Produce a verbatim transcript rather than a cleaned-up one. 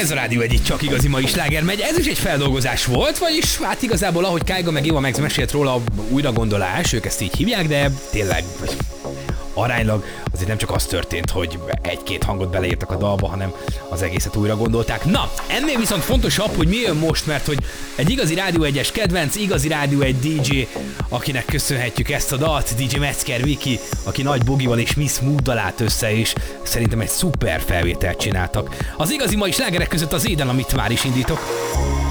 Ez a Rádió egy csak igazi mai sláger megy. Ez is egy feldolgozás volt, vagyis hát igazából ahogy Kaiga meg Éva Max mesélt róla, újra gondolás, ők ezt így hívják, de tényleg aránylag azért nem csak az történt, hogy egy-két hangot beleírtak a dalba, hanem az egészet újra gondolták. Na, ennél viszont fontosabb, hogy mi jön most, mert hogy egy igazi Rádió egyes kedvenc, igazi Rádió egy dé dzsé, akinek köszönhetjük ezt a dalt, dé dzsé Metzger Viki, aki Nagy Bogival és Miss Mooddal állt össze, és szerintem egy szuper felvételt csináltak. Az igazi mai slágerek között az Éden, amit már is indítok.